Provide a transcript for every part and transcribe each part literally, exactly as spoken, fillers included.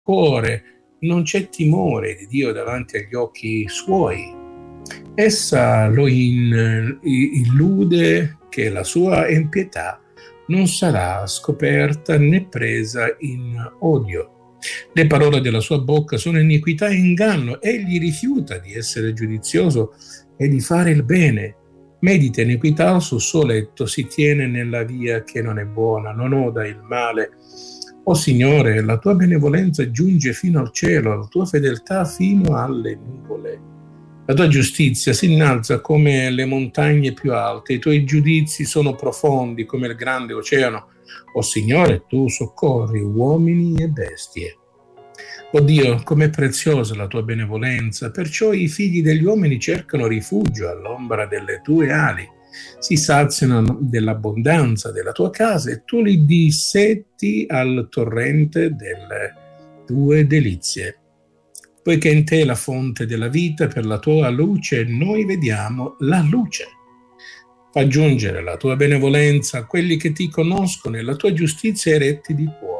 cuore non c'è timore di Dio davanti agli occhi suoi. Essa lo in, illude che la sua impietà non sarà scoperta né presa in odio. Le parole della sua bocca sono iniquità e inganno. Egli rifiuta di essere giudizioso e di fare il bene. Medita iniquità sul suo letto, si tiene nella via che non è buona, non oda il male. O Signore, la tua benevolenza giunge fino al cielo, la tua fedeltà fino alle nuvole. La tua giustizia si innalza come le montagne più alte, i tuoi giudizi sono profondi come il grande oceano. O Signore, tu soccorri uomini e bestie. O Dio, com'è preziosa la tua benevolenza, perciò i figli degli uomini cercano rifugio all'ombra delle tue ali. Si saziano dell'abbondanza della tua casa e tu li dissetti al torrente delle tue delizie. Poiché in te è la fonte della vita, per la tua luce noi vediamo la luce. Fa giungere la tua benevolenza a quelli che ti conoscono e la tua giustizia ai retti di cuore.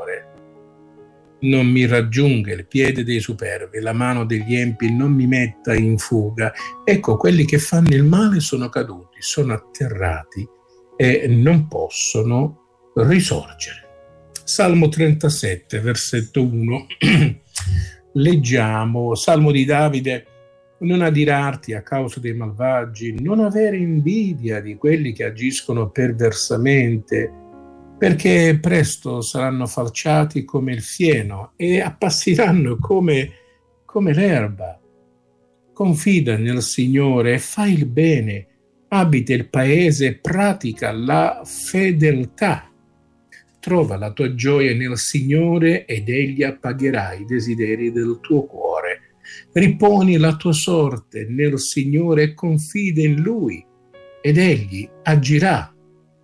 Non mi raggiunga il piede dei superbi, la mano degli empi non mi metta in fuga. Ecco, quelli che fanno il male sono caduti, sono atterrati e non possono risorgere. Salmo trentasette, versetto uno. Leggiamo, Salmo di Davide: non adirarti a causa dei malvagi, non avere invidia di quelli che agiscono perversamente, perché presto saranno falciati come il fieno e appassiranno come, come l'erba. Confida nel Signore e fai il bene, abita il paese e pratica la fedeltà. Trova la tua gioia nel Signore ed Egli appagherà i desideri del tuo cuore. Riponi la tua sorte nel Signore e confida in Lui ed Egli agirà.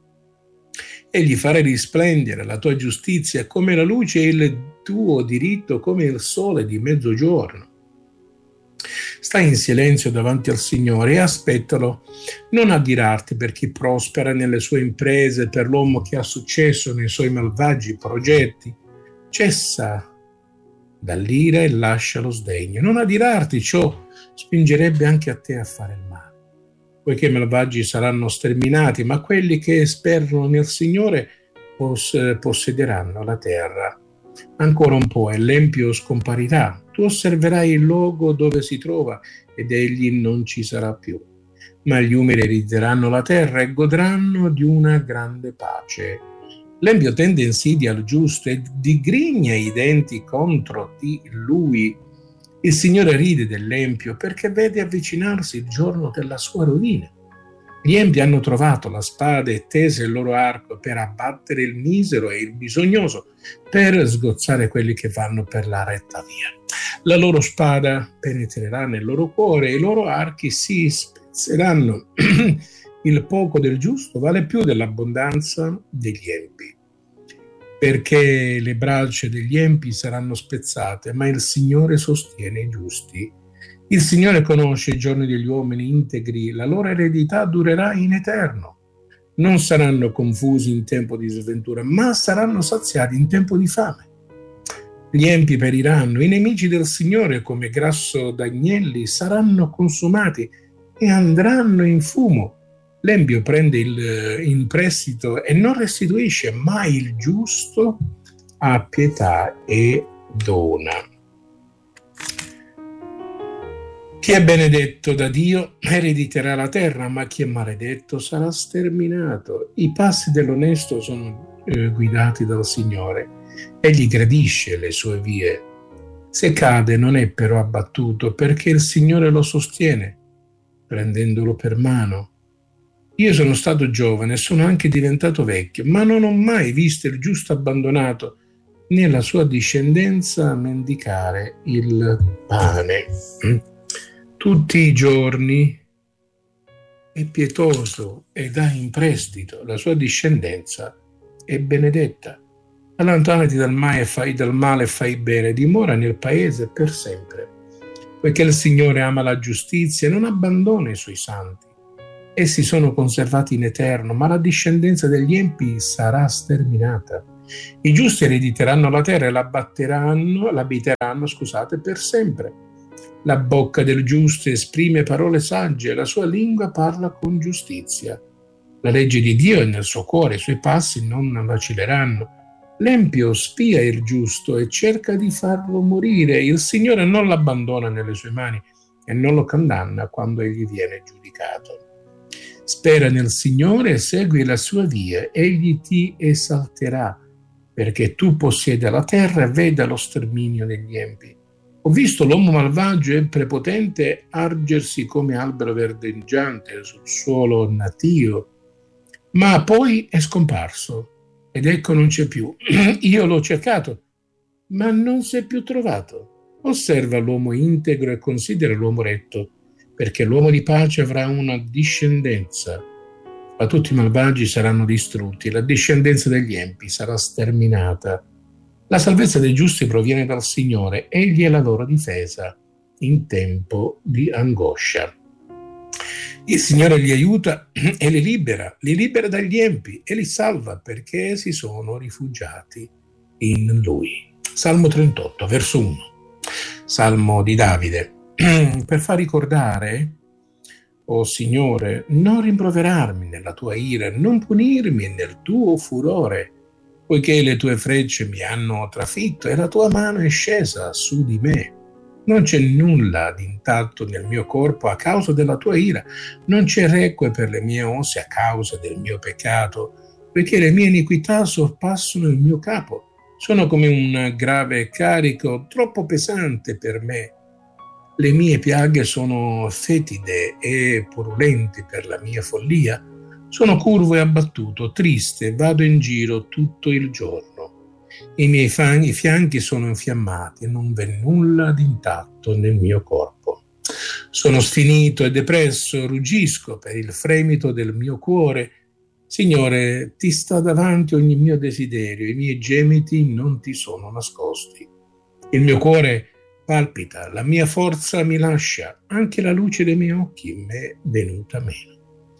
Egli farà risplendere la tua giustizia come la luce e il tuo diritto come il sole di mezzogiorno. Stai in silenzio davanti al Signore e aspettalo. Non adirarti per chi prospera nelle sue imprese, per l'uomo che ha successo nei suoi malvagi progetti. Cessa dall'ira e lascia lo sdegno. Non adirarti, ciò spingerebbe anche a te a fare il male. Poiché i malvagi saranno sterminati, ma quelli che sperano nel Signore poss- possederanno la terra. Ancora un po' e l'empio scomparirà. Tu osserverai il luogo dove si trova ed egli non ci sarà più. Ma gli umili erediteranno la terra e godranno di una grande pace. L'empio tende insidia al giusto e digrigna i denti contro di lui. Il Signore ride dell'empio perché vede avvicinarsi il giorno della sua rovina. Gli empi hanno trovato la spada e tese il loro arco per abbattere il misero e il bisognoso, per sgozzare quelli che vanno per la retta via. La loro spada penetrerà nel loro cuore e i loro archi si spezzeranno. Il poco del giusto vale più dell'abbondanza degli empi, perché le braccia degli empi saranno spezzate, ma il Signore sostiene i giusti. Il Signore conosce i giorni degli uomini integri, la loro eredità durerà in eterno. Non saranno confusi in tempo di sventura, ma saranno saziati in tempo di fame. Gli empi periranno, i nemici del Signore come grasso d'agnelli saranno consumati e andranno in fumo. L'empio prende il, in prestito e non restituisce, ma il giusto ha pietà e dona. Chi è benedetto da Dio erediterà la terra, ma chi è maledetto sarà sterminato. I passi dell'onesto sono eh, guidati dal Signore. Egli gradisce le sue vie. Se cade non è però abbattuto, perché il Signore lo sostiene, prendendolo per mano. Io sono stato giovane e sono anche diventato vecchio, ma non ho mai visto il giusto abbandonato, né la sua discendenza mendicare il pane. Tutti i giorni è pietoso e dà in prestito, la sua discendenza è benedetta. Allontanati dal male e fai dal male e fai bene, dimora nel paese per sempre. Poiché il Signore ama la giustizia e non abbandona i suoi santi. Essi sono conservati in eterno, ma la discendenza degli empi sarà sterminata. I giusti erediteranno la terra e l'abbatteranno, l'abiteranno, scusate, per sempre. La bocca del giusto esprime parole sagge, la sua lingua parla con giustizia. La legge di Dio è nel suo cuore, i suoi passi non vacilleranno. L'empio spia il giusto e cerca di farlo morire. Il Signore non l'abbandona nelle sue mani e non lo condanna quando egli viene giudicato. Spera nel Signore e segui la sua via, egli ti esalterà, perché tu possieda la terra e veda lo sterminio degli empi. Ho visto l'uomo malvagio e prepotente argersi come albero verdeggiante sul suolo natio, ma poi è scomparso ed ecco non c'è più. Io l'ho cercato, ma non si è più trovato. Osserva l'uomo integro e considera l'uomo retto, perché l'uomo di pace avrà una discendenza. Ma tutti i malvagi saranno distrutti, la discendenza degli empi sarà sterminata. La salvezza dei giusti proviene dal Signore, egli è la loro difesa in tempo di angoscia. Il Signore li aiuta e li libera, li libera dagli empi e li salva perché si sono rifugiati in Lui. Salmo trentotto, verso uno. Salmo di Davide. Per far ricordare, o Signore, non rimproverarmi nella tua ira, non punirmi nel tuo furore, poiché le tue frecce mi hanno trafitto e la tua mano è scesa su di me. Non c'è nulla di intatto nel mio corpo a causa della tua ira, non c'è requie per le mie ossa a causa del mio peccato, perché le mie iniquità sorpassano il mio capo. Sono come un grave carico troppo pesante per me. Le mie piaghe sono fetide e purulenti per la mia follia. Sono curvo e abbattuto, triste, vado in giro tutto il giorno. I miei fianchi, i fianchi sono infiammati e non v'è nulla di intatto nel mio corpo. Sono sfinito e depresso, ruggisco per il fremito del mio cuore. Signore, ti sta davanti ogni mio desiderio, i miei gemiti non ti sono nascosti. Il mio cuore palpita, la mia forza mi lascia, anche la luce dei miei occhi mi è venuta meno.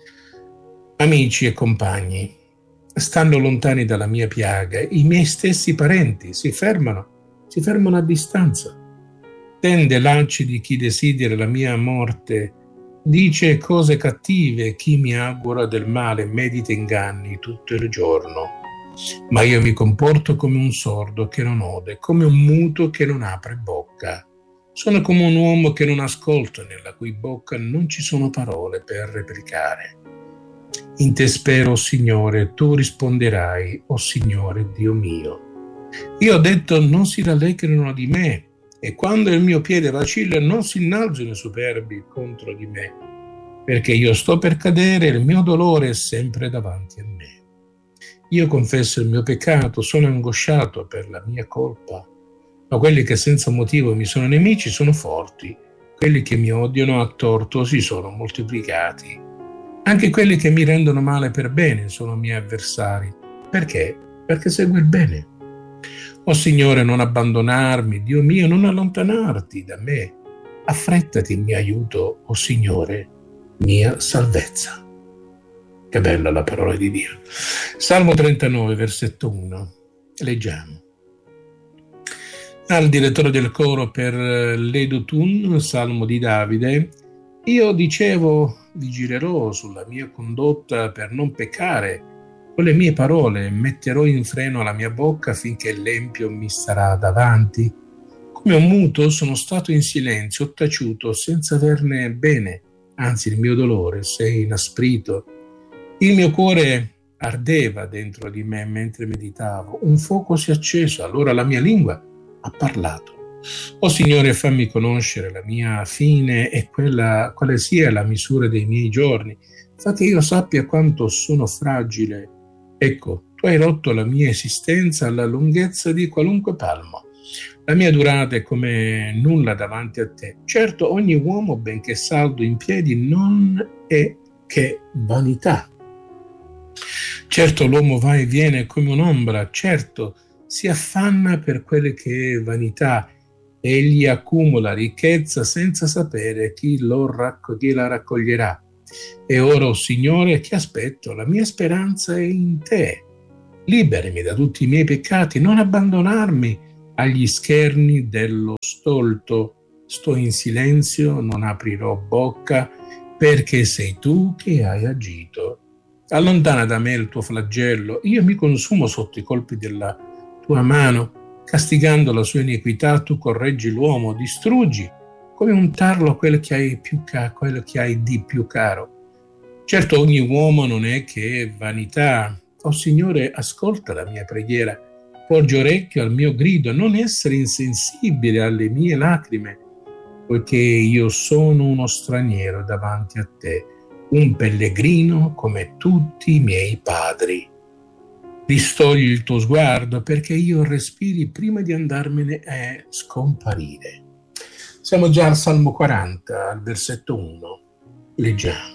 Amici e compagni stanno lontani dalla mia piaga, i miei stessi parenti si fermano, si fermano a distanza. Tende lacci di chi desidera la mia morte, dice cose cattive chi mi augura del male, medita inganni tutto il giorno. Ma io mi comporto come un sordo che non ode, come un muto che non apre bocca. Sono come un uomo che non ascolta, nella cui bocca non ci sono parole per replicare. In te spero, o Signore, tu risponderai, o Signore Dio mio. Io ho detto non si rallegrino di me, e quando il mio piede vacilla non si innalzino i superbi contro di me, perché io sto per cadere e il mio dolore è sempre davanti a me. Io confesso il mio peccato, sono angosciato per la mia colpa, ma quelli che senza motivo mi sono nemici sono forti, quelli che mi odiano a torto si sono moltiplicati. Anche quelli che mi rendono male per bene sono miei avversari. Perché? Perché seguo il bene. O Signore, non abbandonarmi, Dio mio, non allontanarti da me. Affrettati in mio aiuto, o Signore, mia salvezza. Che bella la parola di Dio. Salmo trentanove, versetto uno. Leggiamo. Al direttore del coro per l'Edutun, Salmo di Davide, io dicevo, vigilerò sulla mia condotta per non peccare, con le mie parole metterò in freno la mia bocca finché l'empio mi starà davanti. Come un muto sono stato in silenzio, ho taciuto senza averne bene, anzi il mio dolore si è inasprito. Il mio cuore ardeva dentro di me mentre meditavo, un fuoco si è acceso, allora la mia lingua ha parlato. O Signore, fammi conoscere la mia fine e quella, quale sia la misura dei miei giorni, fa che io sappia quanto sono fragile. Ecco, tu hai rotto la mia esistenza alla lunghezza di qualunque palmo. La mia durata è come nulla davanti a te. Certo, ogni uomo, benché saldo in piedi, non è che vanità. Certo, l'uomo va e viene come un'ombra, certo, si affanna per quelle che è vanità. Egli accumula ricchezza senza sapere chi, lo racco- chi la raccoglierà. E ora, o Signore, che aspetto? La mia speranza è in te. Liberami da tutti i miei peccati, non abbandonarmi agli scherni dello stolto. Sto in silenzio, non aprirò bocca, perché sei tu che hai agito. Allontana da me il tuo flagello, io mi consumo sotto i colpi della tua mano. Castigando la sua iniquità, tu correggi l'uomo, distruggi come un tarlo quello che hai, più ca- quello che hai di più caro. Certo, ogni uomo non è che vanità. O Signore, ascolta la mia preghiera, porgi orecchio al mio grido, non essere insensibile alle mie lacrime, poiché io sono uno straniero davanti a te, un pellegrino come tutti i miei padri. Distogli il tuo sguardo perché io respiri prima di andarmene e scomparire. Siamo già al Salmo quaranta, al versetto uno. Leggiamo.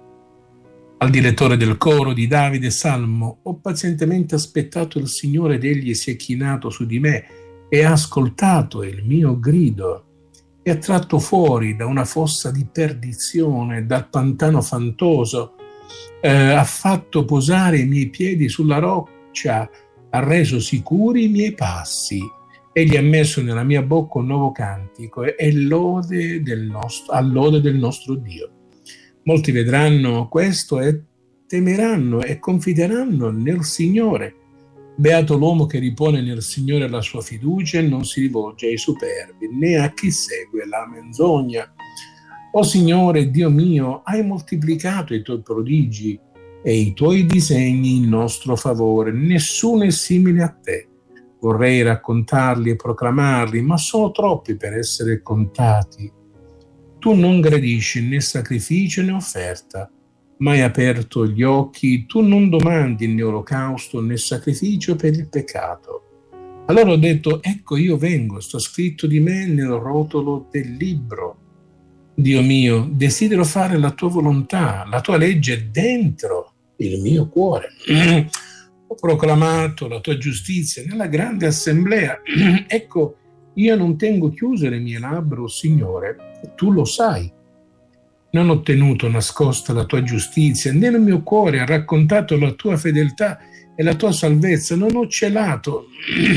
Al direttore del coro di Davide Salmo: ho pazientemente aspettato il Signore ed egli si è chinato su di me e ha ascoltato il mio grido e ha tratto fuori da una fossa di perdizione, dal pantano fantoso, eh, ha fatto posare i miei piedi sulla roccia, ha reso sicuri i miei passi. Egli ha messo nella mia bocca un nuovo cantico e lode del nostro, all'ode del nostro Dio. Molti vedranno questo e temeranno e confideranno nel Signore. Beato l'uomo che ripone nel Signore la sua fiducia e non si rivolge ai superbi, né a chi segue la menzogna. O Signore, Dio mio, hai moltiplicato i tuoi prodigi e i tuoi disegni in nostro favore. Nessuno è simile a te. Vorrei raccontarli e proclamarli, ma sono troppi per essere contati. Tu non gradisci né sacrificio né offerta, ma hai aperto gli occhi, tu non domandi né olocausto né sacrificio per il peccato. Allora ho detto, ecco io vengo, sto scritto di me nel rotolo del libro. Dio mio, desidero fare la tua volontà, la tua legge è dentro il mio cuore. Ho proclamato la tua giustizia nella grande assemblea. Ecco, io non tengo chiuse le mie labbra, o Signore, tu lo sai. Non ho tenuto nascosta la tua giustizia, nel mio cuore ha raccontato la tua fedeltà e la tua salvezza. Non ho celato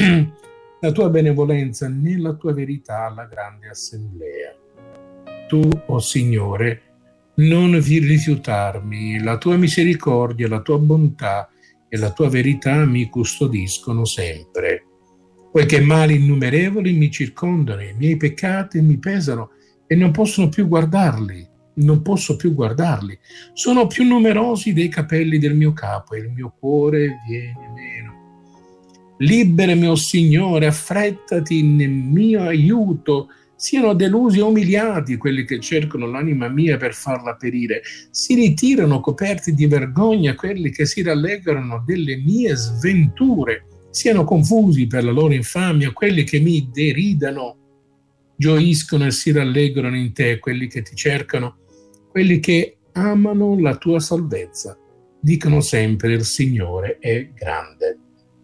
la tua benevolenza né la tua verità alla grande assemblea. Tu, o oh Signore, non vi rifiutarmi, la tua misericordia, la tua bontà e la tua verità mi custodiscono sempre. Poiché mali innumerevoli mi circondano, i miei peccati mi pesano e non possono più guardarli, non posso più guardarli. Sono più numerosi dei capelli del mio capo e il mio cuore viene meno. Liberami, o Signore, affrettati nel mio aiuto. Siano delusi e umiliati quelli che cercano l'anima mia per farla perire. Si ritirano coperti di vergogna quelli che si rallegrano delle mie sventure. Siano confusi per la loro infamia quelli che mi deridano. Gioiscono e si rallegrano in te quelli che ti cercano, quelli che amano la tua salvezza. Dicono sempre: il Signore è grande.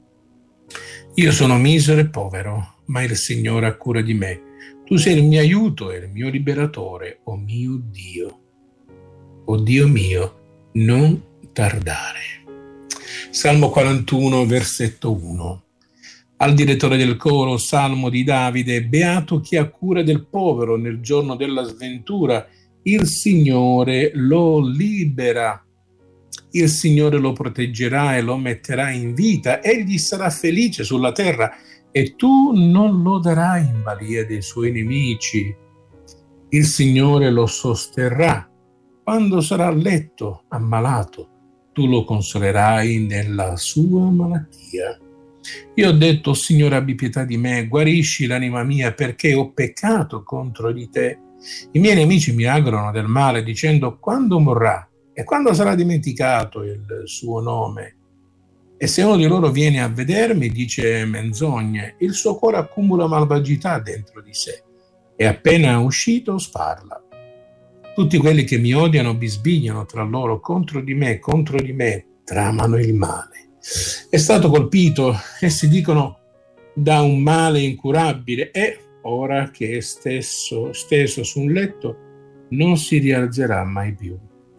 Io sono misero e povero, ma il Signore ha cura di me. Tu sei il mio aiuto e il mio liberatore, o mio Dio. O Dio mio, non tardare. Salmo quarantuno, versetto uno. Al direttore del coro, Salmo di Davide: beato chi ha cura del povero nel giorno della sventura, il Signore lo libera. Il Signore lo proteggerà e lo metterà in vita, egli sarà felice sulla terra e tu non lo darai in balia dei suoi nemici. Il Signore lo sosterrà quando sarà a letto, ammalato, tu lo consolerai nella sua malattia. Io ho detto: oh Signore, abbi pietà di me, guarisci l'anima mia, perché ho peccato contro di te. I miei nemici mi augurano del male, dicendo: quando morrà e quando sarà dimenticato il suo nome? E se uno di loro viene a vedermi, dice menzogne, il suo cuore accumula malvagità dentro di sé, e appena uscito sparla. Tutti quelli che mi odiano bisbigliano tra loro: contro di me, contro di me, tramano il male. È stato colpito, essi dicono, da un male incurabile e, ora che è stesso, steso su un letto, non si rialzerà mai più.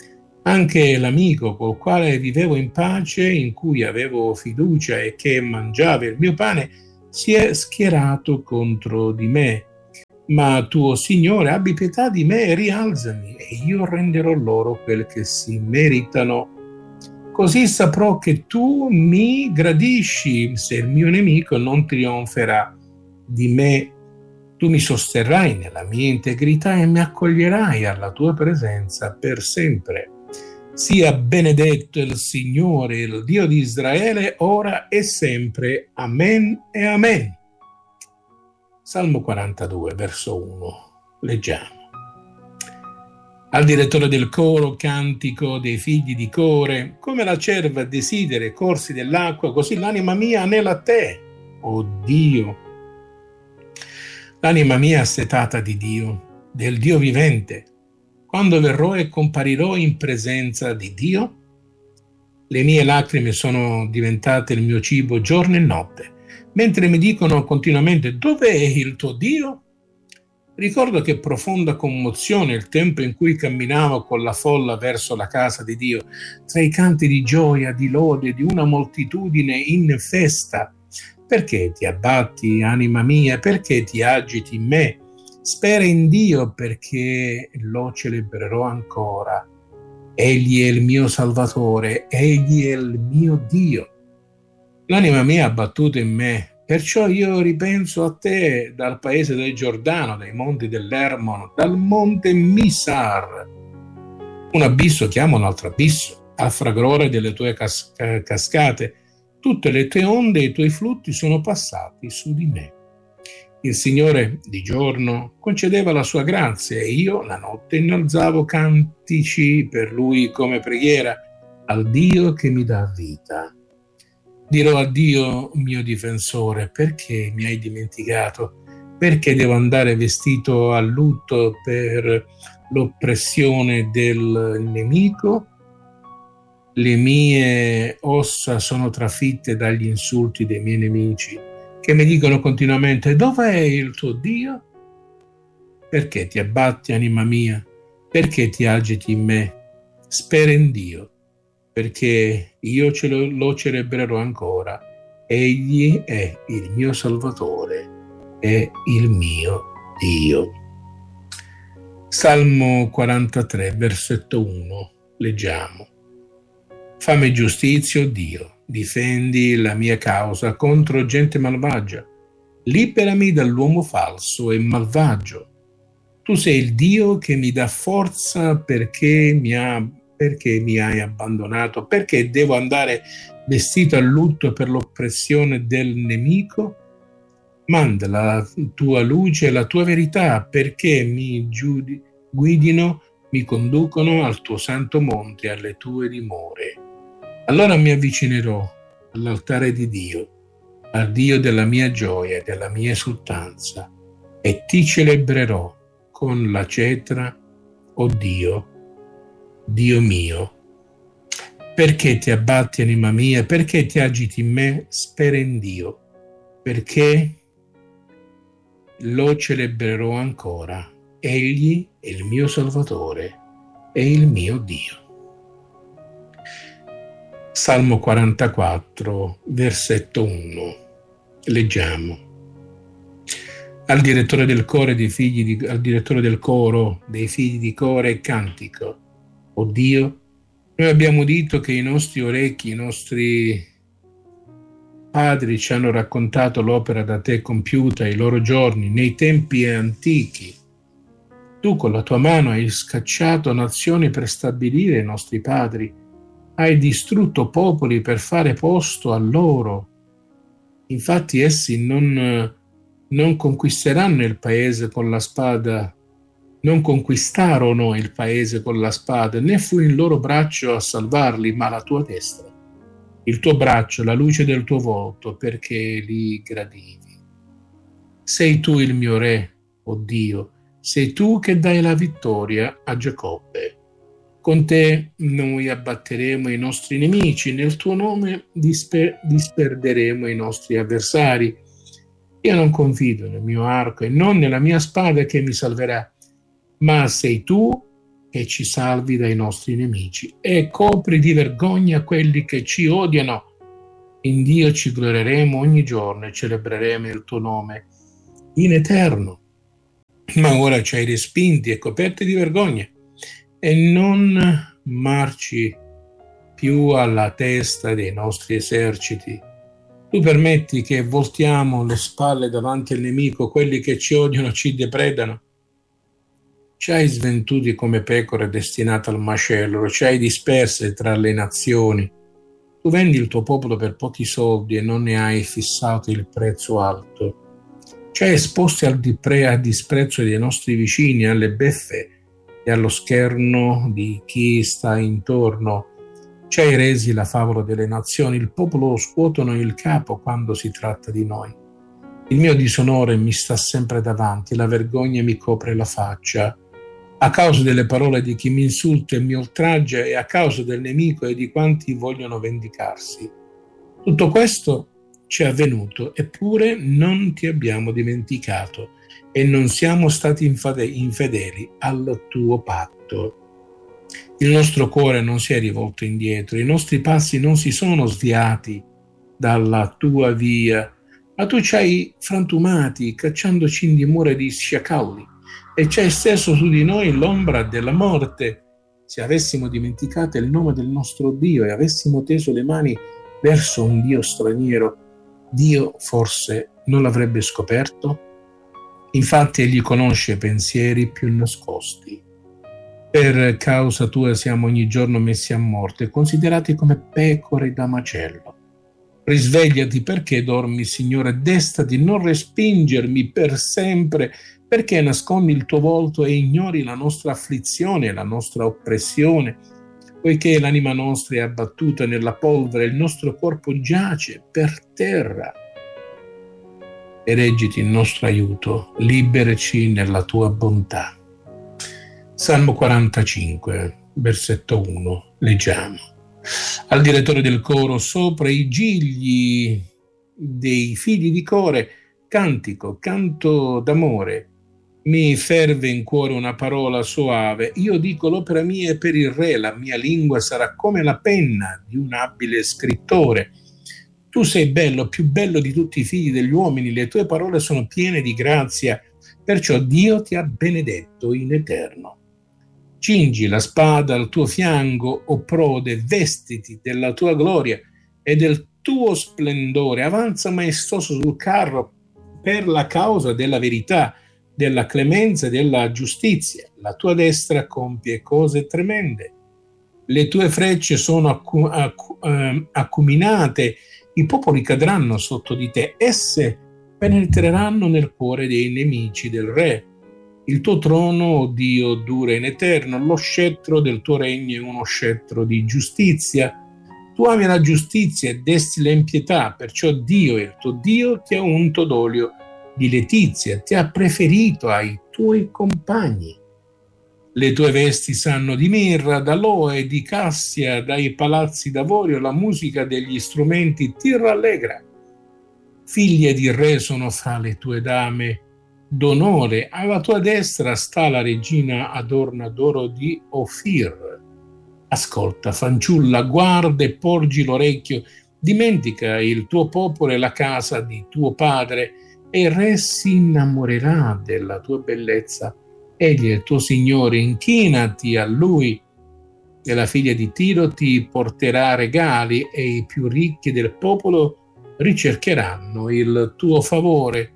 Anche l'amico col quale vivevo in pace, in cui avevo fiducia e che mangiava il mio pane, si è schierato contro di me. Ma tu, Signore, abbi pietà di me e rialzami, e io renderò loro quel che si meritano. Così saprò che tu mi gradisci, se il mio nemico non trionferà di me. Tu mi sosterrai nella mia integrità e mi accoglierai alla tua presenza per sempre. Sia benedetto il Signore, il Dio di Israele, ora e sempre. Amen e amen. Salmo quarantadue, verso uno. Leggiamo. Al direttore del coro, cantico dei figli di Core, come la cerva desidera i corsi dell'acqua, così l'anima mia anela a te, o Dio. L'anima mia è assetata di Dio, del Dio vivente. Quando verrò e comparirò in presenza di Dio, le mie lacrime sono diventate il mio cibo giorno e notte, mentre mi dicono continuamente: dov'è il tuo Dio? Ricordo che profonda commozione il tempo in cui camminavo con la folla verso la casa di Dio, tra i canti di gioia, di lode, di una moltitudine in festa. Perché ti abbatti, anima mia? Perché ti agiti in me? Spera in Dio, perché lo celebrerò ancora. Egli è il mio Salvatore, egli è il mio Dio. L'anima mia ha abbattuto in me, perciò io ripenso a te dal paese del Giordano, dai monti dell'Hermon, dal monte Misar. Un abisso chiama un altro abisso, al fragore delle tue cas- cascate. Tutte le tue onde e i tuoi flutti sono passati su di me. Il Signore di giorno concedeva la sua grazia e io la notte innalzavo cantici per Lui come preghiera al Dio che mi dà vita. Dirò a Dio mio difensore: perché mi hai dimenticato? Perché devo andare vestito a lutto per l'oppressione del nemico? Le mie ossa sono trafitte dagli insulti dei miei nemici, che mi dicono continuamente: dov'è il tuo Dio? Perché ti abbatti, anima mia? Perché ti agiti in me? Spera in Dio, perché io ce lo, lo celebrerò ancora. Egli è il mio Salvatore, è il mio Dio. Salmo quarantatré, versetto uno. Leggiamo. Fammi giustizia, o Dio, difendi la mia causa contro gente malvagia. Liberami dall'uomo falso e malvagio. Tu sei il Dio che mi dà forza perché mi, ha, perché mi hai abbandonato, perché devo andare vestito a lutto per l'oppressione del nemico. Manda la tua luce e la tua verità perché mi giudi, guidino, mi conducono al tuo santo monte, alle tue dimore. Allora mi avvicinerò all'altare di Dio, al Dio della mia gioia e della mia esultanza, e ti celebrerò con la cetra, o Dio, Dio mio. Perché ti abbatti, anima mia? Perché ti agiti in me? Spera in Dio, perché lo celebrerò ancora. Egli è il mio Salvatore, è il mio Dio. Salmo quarantaquattro, versetto uno. Leggiamo. Al direttore del coro dei figli di, al direttore del coro dei figli di Core cantico. O Dio, noi abbiamo udito che i nostri orecchi, i nostri padri ci hanno raccontato l'opera da te compiuta ai loro giorni, nei tempi antichi. Tu con la tua mano hai scacciato nazioni per stabilire i nostri padri. Hai distrutto popoli per fare posto a loro. Infatti essi non, non conquisteranno il paese con la spada, non conquistarono il paese con la spada, né fu il loro braccio a salvarli, ma la tua destra, il tuo braccio, la luce del tuo volto, perché li gradivi. Sei tu il mio Re, o Dio, sei tu che dai la vittoria a Giacobbe. Con te noi abbatteremo i nostri nemici, nel tuo nome disper- disperderemo i nostri avversari. Io non confido nel mio arco e non nella mia spada che mi salverà, ma sei tu che ci salvi dai nostri nemici e copri di vergogna quelli che ci odiano. In Dio ci glorieremo ogni giorno e celebreremo il tuo nome in eterno. Ma ora ci hai respinti e coperti di vergogna e non marci più alla testa dei nostri eserciti. Tu permetti che voltiamo le spalle davanti al nemico, quelli che ci odiano ci depredano. Ci hai sventuti come pecore destinate al macello, ci hai disperse tra le nazioni. Tu vendi il tuo popolo per pochi soldi e non ne hai fissato il prezzo alto. Ci hai esposti al, dipre- al disprezzo dei nostri vicini, alle beffe e allo scherno di chi sta intorno. Ci hai resi la favola delle nazioni, il popolo scuotono il capo quando si tratta di noi. Il mio disonore mi sta sempre davanti, la vergogna mi copre la faccia. A causa delle parole di chi mi insulta e mi oltraggia e a causa del nemico e di quanti vogliono vendicarsi. Tutto questo ci è avvenuto, eppure non ti abbiamo dimenticato e non siamo stati infedeli al tuo patto. Il nostro cuore non si è rivolto indietro, i nostri passi non si sono sviati dalla tua via, ma tu ci hai frantumati cacciandoci in dimora di sciacalli e ci hai steso su di noi l'ombra della morte. Se avessimo dimenticato il nome del nostro Dio e avessimo teso le mani verso un Dio straniero, Dio forse non l'avrebbe scoperto? Infatti egli conosce i pensieri più nascosti. Per causa tua siamo ogni giorno messi a morte, considerati come pecore da macello. Risvegliati, perché dormi, Signore? Destati, non respingermi per sempre, perché nascondi il tuo volto e ignori la nostra afflizione e la nostra oppressione, poiché l'anima nostra è abbattuta nella polvere, il nostro corpo giace per terra. E reggiti il nostro aiuto, liberaci nella tua bontà. Salmo quarantacinque, versetto uno, leggiamo. Al direttore del coro, sopra i gigli dei figli di Core, cantico, canto d'amore. Mi ferve in cuore una parola soave. Io dico l'opera mia è per il re, la mia lingua sarà come la penna di un abile scrittore. Tu sei bello, più bello di tutti i figli degli uomini, le tue parole sono piene di grazia, perciò Dio ti ha benedetto in eterno. Cingi la spada al tuo fianco, o prode, vestiti della tua gloria e del tuo splendore, avanza maestoso sul carro per la causa della verità, della clemenza e della giustizia. La tua destra compie cose tremende. Le tue frecce sono accu- accu- eh, acuminate, i popoli cadranno sotto di te, esse penetreranno nel cuore dei nemici del re. Il tuo trono, o Dio, dura in eterno, lo scettro del tuo regno è uno scettro di giustizia. Tu ami la giustizia e desti l'impietà, perciò Dio, il tuo Dio, ti ha unto d'olio di letizia, ti ha preferito ai tuoi compagni. Le tue vesti sanno di mirra, d'aloe e di cassia, dai palazzi d'avorio la musica degli strumenti ti rallegra. Figlie di re sono fra le tue dame d'onore, alla tua destra sta la regina adorna d'oro di Ofir. Ascolta, fanciulla, guarda e porgi l'orecchio, dimentica il tuo popolo e la casa di tuo padre, e il re si innamorerà della tua bellezza. Egli è il tuo Signore, inchinati a lui. E la figlia di Tiro ti porterà regali e i più ricchi del popolo ricercheranno il tuo favore.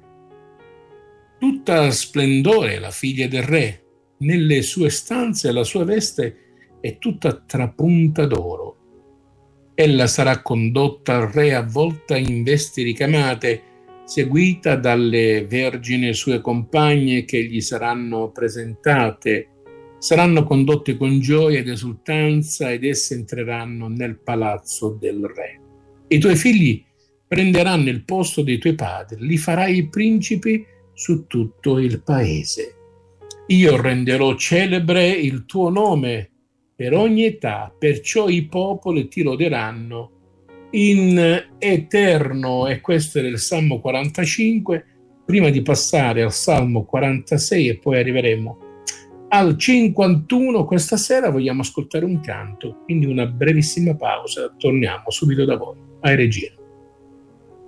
Tutta splendore la figlia del re, nelle sue stanze la sua veste è tutta trapunta d'oro. Ella sarà condotta al re avvolta in vesti ricamate, seguita dalle vergini sue compagne che gli saranno presentate. Saranno condotte con gioia ed esultanza ed esse entreranno nel palazzo del re. I tuoi figli prenderanno il posto dei tuoi padri, li farai principi su tutto il paese. Io renderò celebre il tuo nome per ogni età, perciò i popoli ti loderanno in eterno. E questo era il Salmo quarantacinque. Prima di passare al Salmo quarantasei e poi arriveremo al cinquantuno questa sera vogliamo ascoltare un canto, quindi una brevissima pausa, torniamo subito da voi. Ai regia.